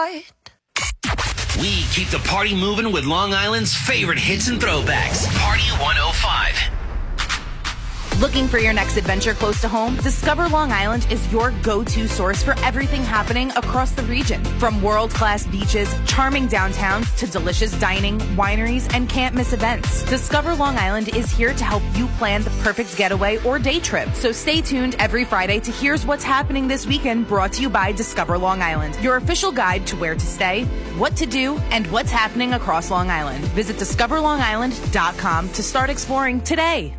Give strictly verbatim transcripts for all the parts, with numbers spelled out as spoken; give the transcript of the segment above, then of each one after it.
We keep the party moving with Long Island's favorite hits and throwbacks. Party one oh five. Looking for your next adventure close to home? Discover Long Island is your go-to source for everything happening across the region. From world-class beaches, charming downtowns, to delicious dining, wineries, and can't-miss events. Discover Long Island is here to help you plan the perfect getaway or day trip. So stay tuned every Friday to Here's What's Happening This Weekend, brought to you by Discover Long Island, your official guide to where to stay, what to do, and what's happening across Long Island. Visit discover long island dot com to start exploring today.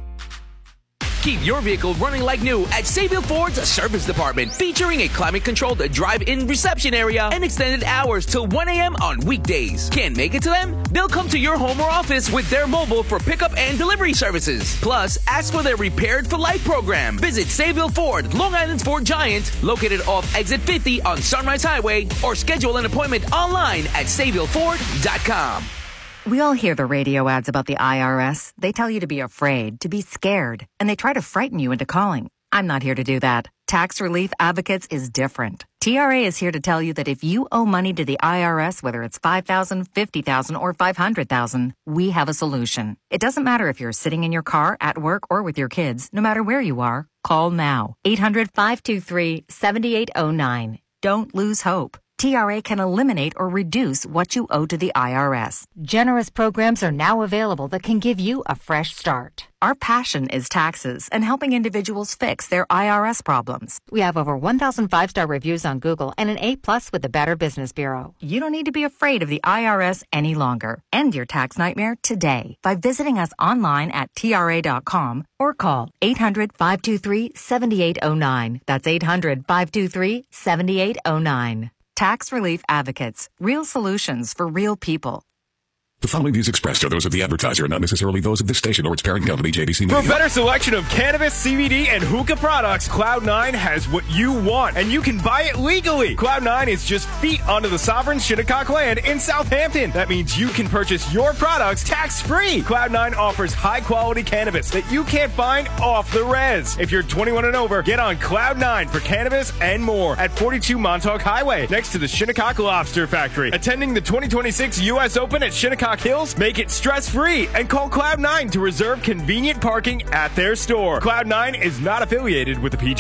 Keep your vehicle running like new at Sayville Ford's Service Department, featuring a climate-controlled drive-in reception area and extended hours till one a.m. on weekdays. Can't make it to them? They'll come to your home or office with their mobile for pickup and delivery services. Plus, ask for their Repaired for Life program. Visit Sayville Ford, Long Island's Ford Giant, located off Exit fifty on Sunrise Highway, or schedule an appointment online at sayville ford dot com. We all hear the radio ads about the I R S. They tell you to be afraid, to be scared, and they try to frighten you into calling. I'm not here to do that. Tax Relief Advocates is different. T R A is here to tell you that if you owe money to the I R S, whether it's five thousand dollars, fifty thousand dollars, or five hundred thousand dollars, we have a solution. It doesn't matter if you're sitting in your car, at work, or with your kids. No matter where you are, call now. eight hundred, five two three, seven eight zero nine. Don't lose hope. T R A can eliminate or reduce what you owe to the I R S. Generous programs are now available that can give you a fresh start. Our passion is taxes and helping individuals fix their I R S problems. We have over one thousand five-star reviews on Google and an A plus with the Better Business Bureau. You don't need to be afraid of the I R S any longer. End your tax nightmare today by visiting us online at T R A dot com or call eight hundred, five two three, seven eight zero nine. That's eight hundred, five two three, seven eight zero nine. Tax Relief Advocates. Real solutions for real people. The following views expressed are those of the advertiser and not necessarily those of this station or its parent company, J B C Media. For a better selection of cannabis, C B D, and hookah products, Cloud nine has what you want, and you can buy it legally. Cloud nine is just feet onto the sovereign Shinnecock land in Southampton. That means you can purchase your products tax-free. Cloud nine offers high-quality cannabis that you can't find off the res. If you're twenty-one and over, get on Cloud nine for cannabis and more at forty-two Montauk Highway, next to the Shinnecock Lobster Factory. Attending the twenty twenty-six U S Open at Shinnecock Hills? Make it stress-free and call Cloud nine to reserve convenient parking at their store. Cloud nine is not affiliated with the P G A.